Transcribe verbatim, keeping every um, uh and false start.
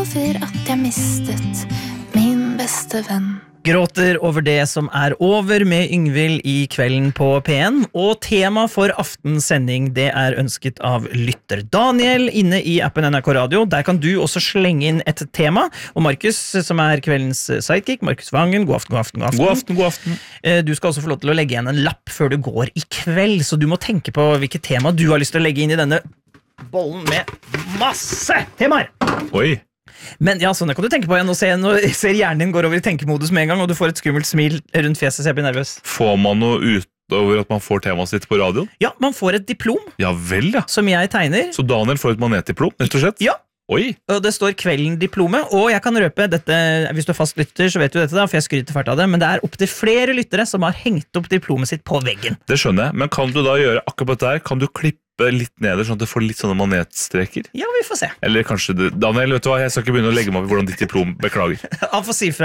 over at jeg mistet min beste venn. Gråter over det som er over med Yngvild i Kvelden på P en, og tema for aftens sending det er ønsket av lytter Daniel inne i appen N R K Radio. Der kan du også slenge inn et tema, og Markus, som er kveldens sidekick, Markus Vangen, god aften, god aften, god aften. God aften, god aften. Du skal også få lov til å legge igjen en lapp før du går i kveld, så du må tenke på hvilket tema du har lyst til å legge inn i denne bollen med masse temaer. Oi. Men ja, sånn kan du tenke på igjen og se når ser hjernen din går over i tenkemodus med en gang, og du får et skummelt smil rundt fjeset, så jeg blir nervøs. Får man noe utover at man får temaet sitt på radioen? Ja, man får et diplom. Ja vel, ja. Som jeg tegner. Så Daniel får et manetdiplom, rett og slett? Ja. Oi. Og det står Kvelden-diplomet, og jeg kan røpe dette, hvis du er fast lytter, så vet du dette da, for jeg skryter fælt av det, men det er opp til flere lyttere som har hengt opp diplomet sitt på veggen. Det skjønner jeg, men kan du da gjøre akkurat på dette her? Kan du klippe litt neder, sånn at du får litt sånne manetstreker? Ja, vi får se. Eller kanskje du... Daniel, vet du hva? Jeg skal ikke begynne å legge meg opp i hvordan ditt diplom beklager. Han får si fra.